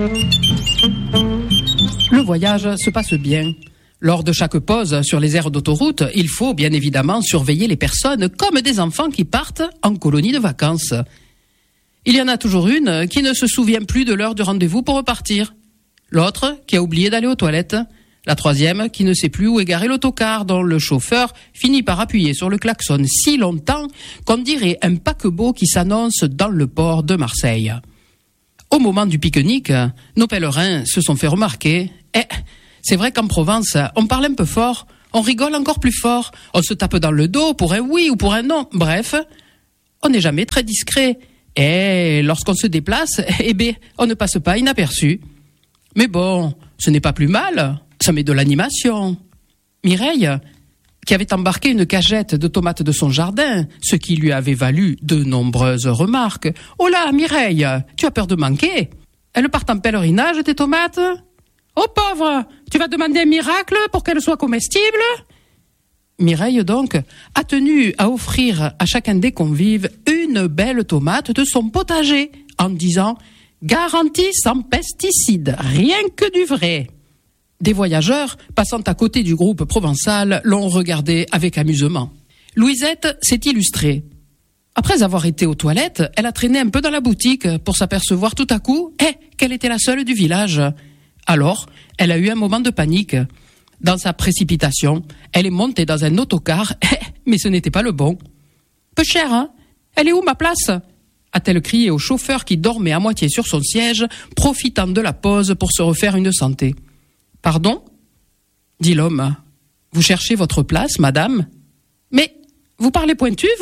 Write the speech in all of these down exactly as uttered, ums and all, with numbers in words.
Le voyage se passe bien. Lors de chaque pause sur les aires d'autoroute, il faut bien évidemment surveiller les personnes comme des enfants qui partent en colonie de vacances. Il y en a toujours une qui ne se souvient plus de l'heure du rendez-vous pour repartir. L'autre qui a oublié d'aller aux toilettes. La troisième qui ne sait plus où est garé l'autocar dont le chauffeur finit par appuyer sur le klaxon si longtemps qu'on dirait un paquebot qui s'annonce dans le port de Marseille. Au moment du pique-nique, nos pèlerins se sont fait remarquer. Eh, c'est vrai qu'en Provence, on parle un peu fort, on rigole encore plus fort, on se tape dans le dos pour un oui ou pour un non. Bref, on n'est jamais très discret. Et lorsqu'on se déplace, eh bien, on ne passe pas inaperçu. Mais bon, ce n'est pas plus mal, ça met de l'animation. Mireille, qui avait embarqué une cagette de tomates de son jardin, ce qui lui avait valu de nombreuses remarques. « Oh là, Mireille, tu as peur de manquer. Elles partent en pèlerinage, tes tomates ? Oh pauvre, tu vas demander un miracle pour qu'elles soient comestibles ?» Mireille, donc, a tenu à offrir à chacun des convives une belle tomate de son potager, en disant « Garantie sans pesticides, rien que du vrai ». Des voyageurs, passant à côté du groupe provençal, l'ont regardé avec amusement. Louisette s'est illustrée. Après avoir été aux toilettes, elle a traîné un peu dans la boutique pour s'apercevoir tout à coup eh, qu'elle était la seule du village. Alors, elle a eu un moment de panique. Dans sa précipitation, elle est montée dans un autocar, mais ce n'était pas le bon. « Peu cher, hein ? Elle est où ma place ?» a-t-elle crié au chauffeur qui dormait à moitié sur son siège, profitant de la pause pour se refaire une santé. « Pardon ?» dit l'homme. « Vous cherchez votre place, madame ? Mais vous parlez pointu, vous ? »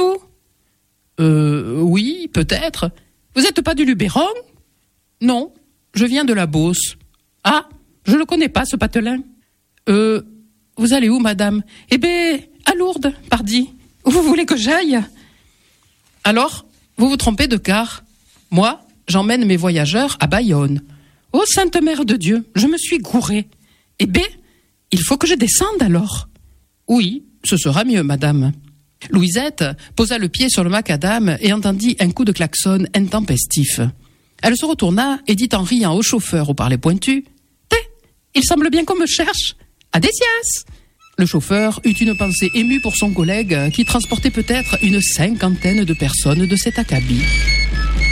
Euh, oui, peut-être. Vous n'êtes pas du Luberon ? Non, je viens de la Beauce. Ah, je ne le connais pas, ce patelin. Euh, vous allez où, madame ? Eh bien, à Lourdes, pardi. Où vous voulez que j'aille ? Alors, vous vous trompez de car. Moi, j'emmène mes voyageurs à Bayonne. Oh, Sainte Mère de Dieu, je me suis gourée. Eh bien, il faut que je descende alors. Oui, ce sera mieux, madame. Louisette posa le pied sur le macadam et entendit un coup de klaxon intempestif. Elle se retourna et dit en riant au chauffeur au parler pointu « Té, il semble bien qu'on me cherche. Adésias !» Le chauffeur eut une pensée émue pour son collègue qui transportait peut-être une cinquantaine de personnes de cet acabit.